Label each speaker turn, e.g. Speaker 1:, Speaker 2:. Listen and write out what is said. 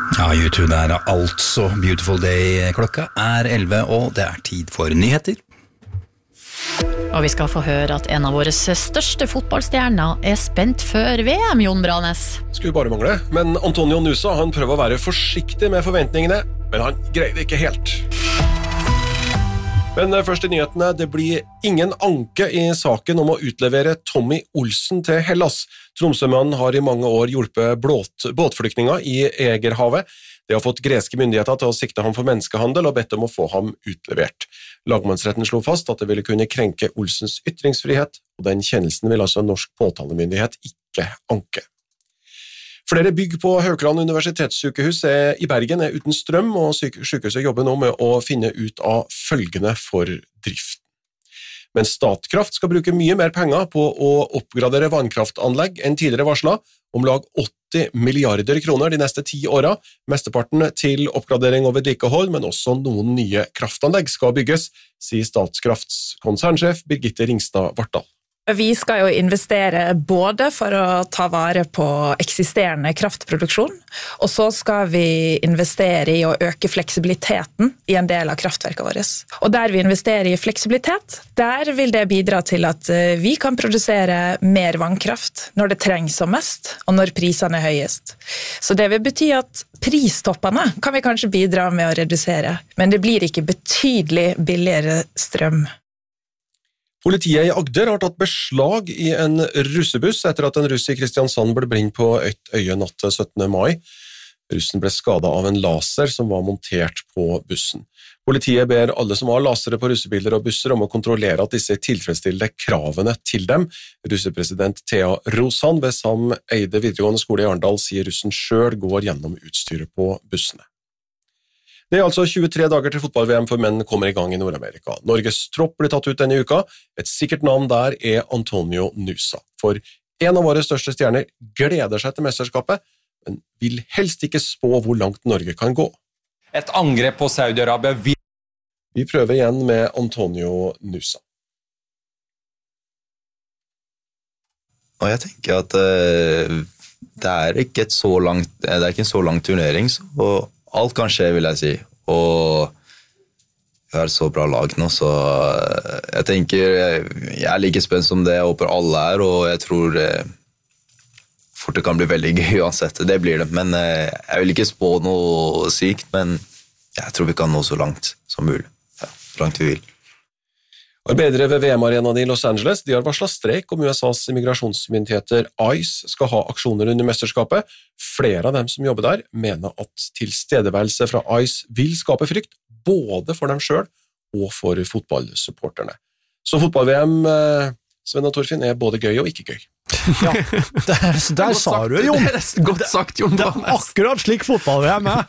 Speaker 1: Ja, YouTube der altså Beautiful Day. Klokka 11, og det tid for nyheter.
Speaker 2: Og vi skal få høre at en av våre største fotballstjerner spent før VM, Jon Branes.
Speaker 3: Skulle bare mangle, men Antonio Nusa han prøver å være forsiktig med forventningene, men han greier det ikke helt. Men først i nyhetene, det blir ingen anke i saken om å utlevere Tommy Olsen til Hellas. Tromsømannen har i mange år hjulpet båtflyktninger i Egerhavet. De har fått greske myndigheter til å sikte ham for menneskehandel og bedt om å få ham utlevert. Lagmannsretten slo fast at det ville kunne krenke Olsens ytringsfrihet, og den kjennelsen vil altså norsk påtalemyndighet ikke anke. Flere bygg på Haukeland universitetssykehus i Bergen uten strøm, og sykehuset jobber nå med å finne ut av følgene for driften. Men Statkraft skal bruke mye mer penger på å oppgradere vannkraftanlegg enn tidligere varslet, om lag 80 milliarder kroner de neste 10 årene, mesteparten til oppgradering og vedlikehold, men også noen nye kraftanlegg skal bygges, sier Statkrafts konsernsjef Birgitte Ringstad Vartdal.
Speaker 4: Vi skal jo investere både for å ta vare på eksisterende kraftproduksjon, og så skal vi investere i å øke fleksibiliteten i en del av kraftverket vårt. Og der vi investerer i fleksibilitet, der vil det bidra til at vi kan produsere mer vannkraft når det trengs som mest, og når prisene høyest. Så det vil bety at pristoppene kan vi kanskje bidra med å redusere, men det blir ikke betydelig billigere strøm.
Speaker 3: Politiet i Agder har tatt beslag i en russebuss etter at en russ i Kristiansand ble blind på et øye natt til 17. mai. Russen ble skadet av en laser som var montert på bussen. Politiet ber alle som har lasere på russebiler og busser om å kontrollere at disse tilfredsstiller kravene til dem. Russepresident Thea Rosan ved Sam Eide videregående skole i Arendal sier russen selv går gjennom utstyret på bussene. Det altså 23 dager til fotball-VM for menn kommer i gang i Nord-Amerika. Norges tropp blir tatt ut denne uka. Et sikkert navn der Antonio Nusa. For en av våre største stjerner gleder seg til mesterskapet, men vil helst ikke spå hvor langt Norge kan gå.
Speaker 5: Et angrep på Saudi-Arabia.
Speaker 3: Vi prøver igjen med Antonio Nusa.
Speaker 6: Og jeg tenker at det ikke en så lang turnering, så alt kan skje, vil jeg si, og vi har et så bra lag nå, så jeg tenker, jeg like spent som det, jeg håper alle og jeg tror fort det kan bli veldig gøy uansett, det blir det, men jeg vil ikke spå noe sykt, men jeg tror vi kan nå så langt som mulig, så langt vi vil.
Speaker 3: Arbeidere ved VM-arenaen i Los Angeles de har varslet streik om USAs immigrasjonsmyndigheter ICE skal ha aksjoner under mesterskapet. Flere av dem som jobber der mener at tilstedeværelse fra ICE vil skape frykt, både for dem selv og for fotballsupporterne. Så fotball-VM, Sven og Torfinn, både gøy og ikke gøy.
Speaker 7: Ja, der sa du, Jon.
Speaker 5: Det godt sagt, Jon.
Speaker 7: Det akkurat slik fotball-VM